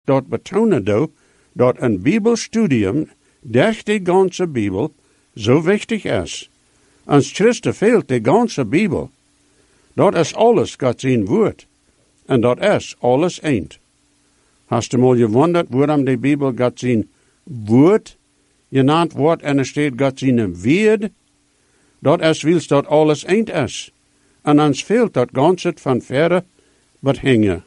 dat betonen do, dat een Bibelstudium durch die ganze Bibel zo wichtig is. Ons Christen fehlt die ganze Bibel. Dat is alles Gods zijn woord. En dat is alles eind. Hast du mal gewundert, waarom die Bibel Gods zijn woord genannt wordt en er staat Gods zijn woord? Dat is wils dat alles eind is. En ons fehlt dat ganze van verre behingen.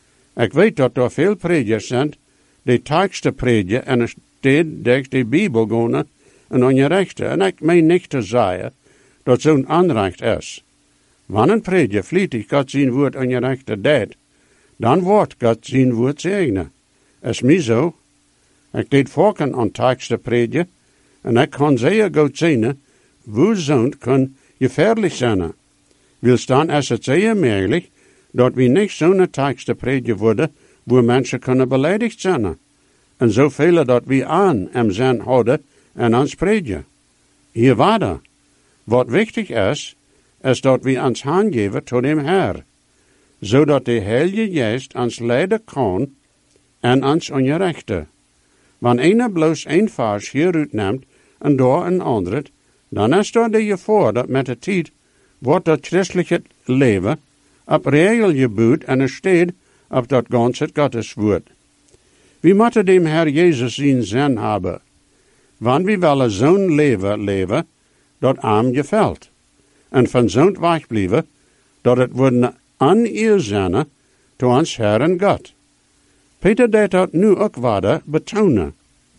Ik weet dat er veel predikers zijn, die teksten prediken en er staat durch die Bibel gaan en ongerechte. En ik meen niet te zeggen dat zo'n aanrecht is. Wanneer een prediker vlietig God zijn woord ongerechte deed, dan wordt God zijn woord zegenen. Is mij zo. Ik deed volken aan teksten prediken en ik kan zeer goed zien, hoe zo'n kan gefährlich zijn. Wils dan is het zeer mogelijk dat we niet zo'n teksten prediken worden, waar mensen kunnen beledigd zijn. En zoveel dat we aan hem zijn houden en ons prediken. Hier waarde. Wat wichtig is dat we ons aangeven tot dem Heer, zodat de Heilige Geest ons leiden kan en ons ongerechte. Wanneer een bloos een vers hieruit neemt en door een ander, dan is dat de gevaar dat met de tijd wordt dat christelijke leven op regel gebouwd en er staat op dat ganse Gotteswoord. We moeten dem Heer Jezus zijn zin hebben, want we willen zo'n leven dat hem gefällt. En van zo'n weg blijven, dat het worden aan eer zijn to ons Heer en God. Peter deed dat nu ook waarde betonen.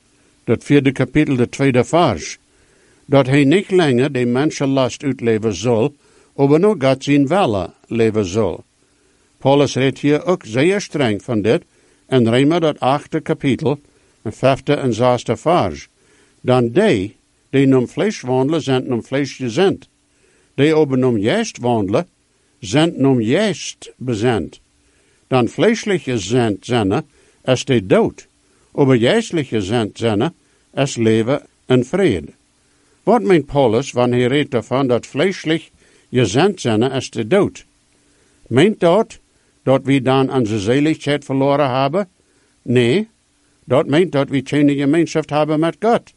Dat 4e kapitel, de 2e vers. Dat hij niet langer de mensenlast uitleven zal, maar nog God zijn wille leven zal. Paulus redt hier ook zeer streng van dit, en Römer dat 8e kapitel, en 5e en 6e vers. Dan die nom vlees wandelen, zijn nom vlees gezend. Die aber nom geest wandelen, zijn nom geest bezend. Dan vleesliche zend zijn, is de dood. Aber geestliche zend zijn, is leven en vrede. Wat meent Paulus wanneer hij redt ervan dat vleeslich gezend zijn, is de dood? Meent dat we dan onze zaligheid verloren hebben? Nee, dat meent dat we geen gemeenschap hebben met God.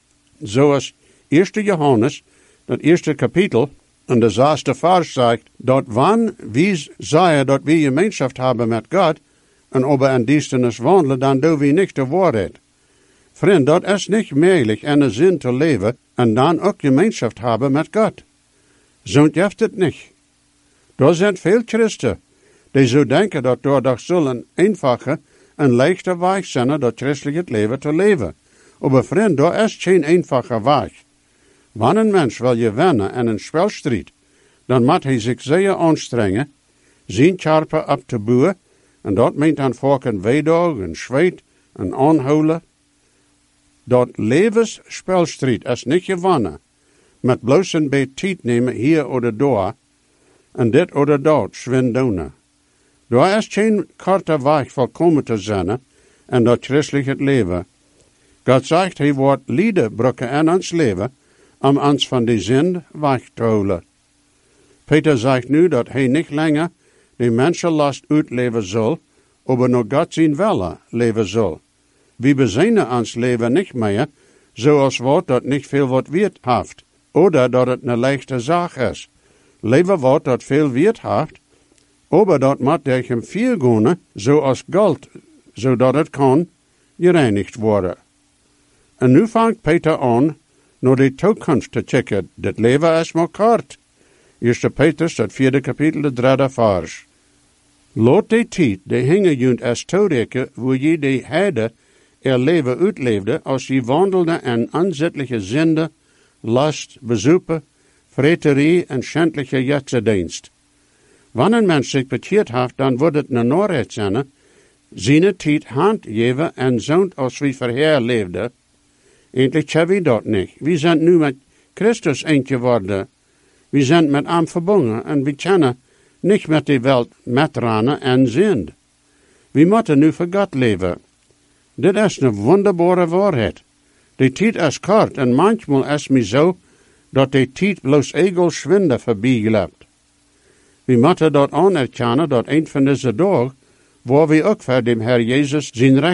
Zoals 1 Johannes, dat 1e kapitel, en de 6e vers zegt, dat wanneer we zeggen dat we gemeenschap hebben met God, en over een duisternis wandelen, dan doen we niet de waarheid. Vriend, dat is niet mogelijk in de zin te leven, en dan ook gemeenschap hebben met God. Zo heeft het niet. Er zijn veel christen, die zo denken dat door dat zullen eenvoudige en leichte weg zijn dat christelijk leven te leven. Maar vriend, dat is geen eenvoudige weg. Wanneer een mens wil je winnen in een spelstrijd, dan moet hij zich zeer aanstrengen, zijn karpen op te bouwen, en dat meent dan volken weedag en zweet en aanhouden. Dat levensspelstrijd is niet gewonnen, met bloos een beetje tijd nemen hier of daar, en dit of dat swindonen. Daar is geen korte weg volkomen te zijn, en dat christelijk het leven. God zegt, hij wordt lijden brukken in ons leven, om ons van die zin weg te houden. Peter zegt nu dat hij niet langer de mensenlast uitleven zal, maar nog God zijn wille leven zal. We bezinnen ons leven niet meer, zoals wat dat niet veel wat weert heeft, oder dat het een leichte zaak is. Leven wat dat veel weert heeft, maar dat moet durch hem veel gaan, zoals goud, zodat het kan gereinigd worden. En nu vangt Peter aan naar de toekomst te checken. Dat leven is maar kort. 1 Petrus, dat 4e kapitel, de 3e vers. Laat de tijd, de hingejunt als toerekken, wo je de heide leven uitleefde, als je wandelde in aanzettelijke zinde, last, bezoeken, vreterie en schändliche jetsendienst. Wanneer een mens zich bekeerd heeft, dan wordt het een norheid zijn, zijn tijd hand geven en zo'n als wie verheer leefde. Eindelijk hebben we dat niet. We zijn nu met Christus eentje geworden. We zijn met hem verbonden en we kunnen niet met de wereld metranen en zind. We moeten nu voor God leven. Dit is een wonderbare waarheid. De tijd is kort en manchmal is het zo dat de tijd bloos egel schwinde voorbij gelebt. We moeten dat anerkennen dat een van deze dagen waar we ook voor dem Herr Jesus zijn